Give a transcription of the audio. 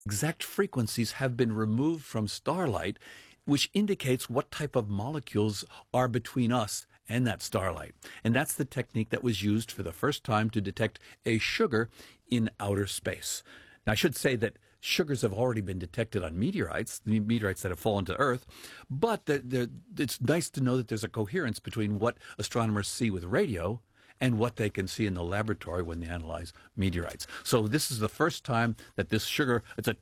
Exact frequencies have been removed from starlight, which indicates what type of molecules are between us and that starlight. And that's the technique that was used for the first time to detect a sugar in outer space. Now, I should say that sugars have already been detected on meteorites, the meteorites that have fallen to Earth, but it's nice to know that there's a coherence between what astronomers see with radio and what they can see in the laboratory when they analyze meteorites. So this is the first time that this sugar, it's a